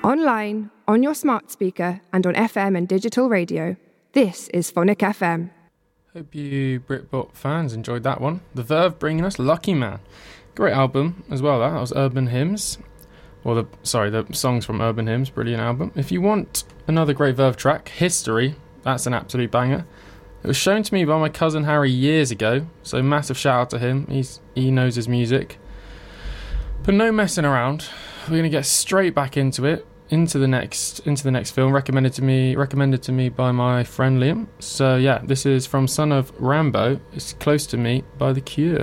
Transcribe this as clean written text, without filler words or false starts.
Online, on your smart speaker, and on FM and digital radio. This is Phonic FM. Hope you Britpop fans enjoyed that one. The Verve bringing us Lucky Man. Great album as well, that was Urban Hymns. The songs from Urban Hymns, brilliant album. If you want another great Verve track, History, that's an absolute banger. It was shown to me by my cousin Harry years ago, so massive shout out to him. He knows his music. But no messing around. We're gonna get straight back into it, into the next film recommended to me by my friend Liam. So yeah, this is from Son of Rambo. It's Close to Me by The Cure.